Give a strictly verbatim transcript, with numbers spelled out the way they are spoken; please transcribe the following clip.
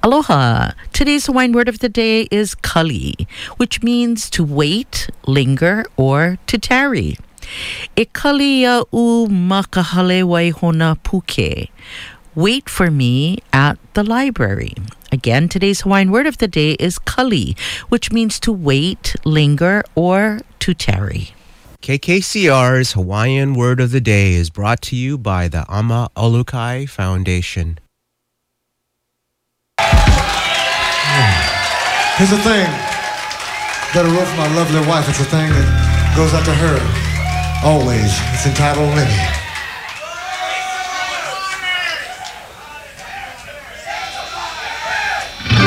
Aloha. Today's Hawaiian word of the day is kali, which means to wait, linger, or to tarry. E kalia u makahale waihona puke. Wait for me at the library. Again, today's Hawaiian word of the day is kali, which means to wait, linger, or to tarry. K K C R's Hawaiian Word of the Day is brought to you by the Ama Olukai Foundation. Here's a thing that I wrote for my lovely wife. It's a thing that goes out to her always. It's entitled Lenny.